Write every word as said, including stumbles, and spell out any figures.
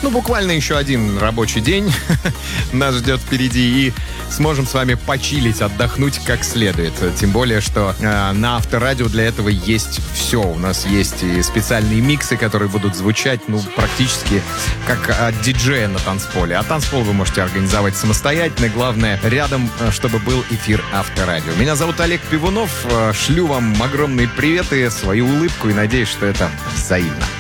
Ну, буквально еще один рабочий день нас ждет впереди, и сможем с вами почилить, отдохнуть как следует. Тем более, что э, на Авторадио для этого есть все. У нас есть и специальные миксы, которые будут звучать, ну, практически как от диджея на танцполе. А танцпол вы можете организовать самостоятельно. Главное, рядом, чтобы был эфир Авторадио. Меня зовут Олег Пивунов. Шлю вам огромные приветы, свою улыбку и надеюсь, что это взаимно.